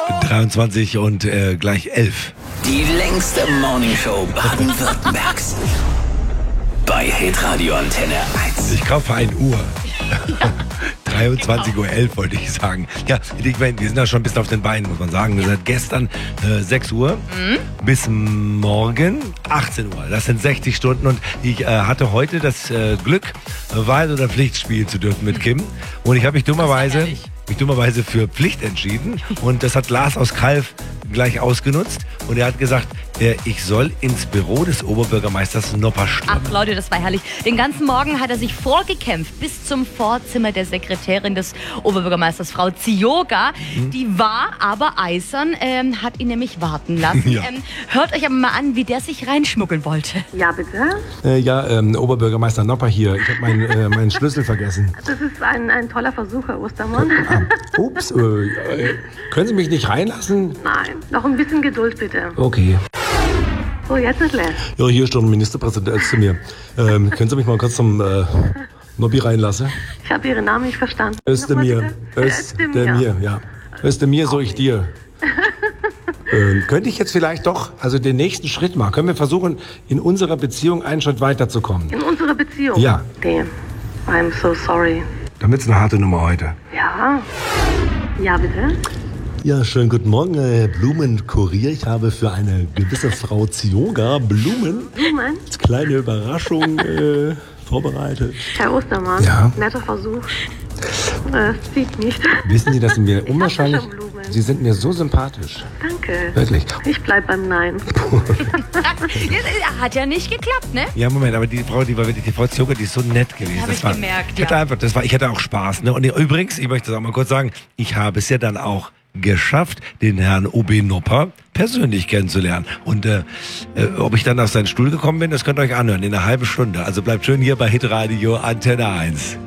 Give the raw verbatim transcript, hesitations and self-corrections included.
dreiundzwanzig und äh, gleich elf. Die längste Morningshow Baden-Württembergs. Bei Hitradio Antenne eins. Ich kaufe ein Uhr. dreiundzwanzig Uhr elf wollte ich sagen. Ja, ich meine, wir sind ja schon ein bisschen auf den Beinen, muss man sagen. Wir sind gestern äh, sechs Uhr mhm. bis morgen achtzehn Uhr. Das sind sechzig Stunden und ich äh, hatte heute das äh, Glück, Wahl- oder Pflicht spielen zu dürfen mit Kim. Und ich habe mich dummerweise, mich dummerweise für Pflicht entschieden. Und das hat Lars aus Kalf gleich ausgenutzt. Und er hat gesagt, äh, ich soll ins Büro des Oberbürgermeisters Nopper stürmen. Ach Leute, das war herrlich. Den ganzen Morgen hat er sich vorgekämpft bis zum Vorzimmer der Sekretärin des Oberbürgermeisters, Frau Zioga. Mhm. Die war aber eisern, ähm, hat ihn nämlich warten lassen. Ja. Ähm, hört euch aber mal an, wie der sich reinschmuggeln wollte. Ja, bitte? Äh, ja, ähm, Oberbürgermeister Nopper hier. Ich habe meinen äh, meinen Schlüssel vergessen. Das ist ein, ein toller Versuch, Herr Ostermann. Ah, ups, äh, äh, können Sie mich nicht reinlassen? Nein, noch ein bisschen Geduld bitte. Okay. So, jetzt ist leer. Ja, hier ist schon ein Ministerpräsident zu mir. Ähm, können Sie mich mal kurz zum äh, Nobby reinlassen? Ich habe Ihren Namen nicht verstanden. Özdemir. Özdemir, ja. Özdemir, so ich dir. ähm, könnte ich jetzt vielleicht doch, also den nächsten Schritt machen? Können wir versuchen, in unserer Beziehung einen Schritt weiterzukommen? In unserer Beziehung? Ja. Okay. I'm so sorry. Damit ist eine harte Nummer heute. Ja. Ja, bitte? Ja, schönen guten Morgen, äh, Blumenkurier. Ich habe für eine gewisse Frau Zioga Blumen, Blumen? als kleine Überraschung äh, vorbereitet. Herr Ostermann, ja? Netter Versuch. Äh, Es zieht nicht. Wissen Sie, dass Sie mir Ich unwahrscheinlich... hatte schon Blumen. Sie sind mir so sympathisch. Danke. Wirklich. Ich bleib beim Nein. Hat ja nicht geklappt, ne? Ja, Moment, aber die Frau, die war wirklich, die Frau Zioga, die ist so nett gewesen. Hab das ich war, gemerkt, ich hatte ja. einfach, das war, ich hatte auch Spaß, ne? Und übrigens, ich möchte das auch mal kurz sagen, ich habe es ja dann auch geschafft, den Herrn O B Nopper persönlich kennenzulernen. Und äh, äh, ob ich dann auf seinen Stuhl gekommen bin, das könnt ihr euch anhören in einer halben Stunde. Also bleibt schön hier bei Hitradio Antenne eins.